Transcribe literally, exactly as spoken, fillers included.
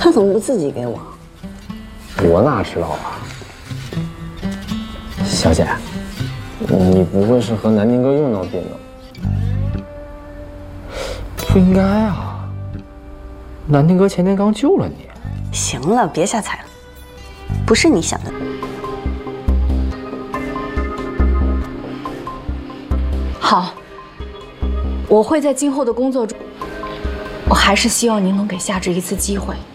他怎么不自己给我？ 我哪知道啊？小姐，你不会是和南宁哥又闹别扭？不应该啊！南宁哥前天刚救了你。 行了，别瞎猜了，不是你想的。 好，我会在今后的工作中，我还是希望您能给夏至一次机会。